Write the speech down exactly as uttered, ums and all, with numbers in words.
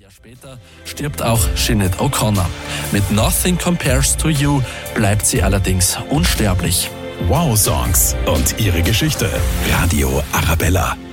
Jahr später stirbt auch Sinead O'Connor. Mit Nothing Compares to You bleibt sie allerdings unsterblich. Wow Songs und ihre Geschichte. Radio Arabella.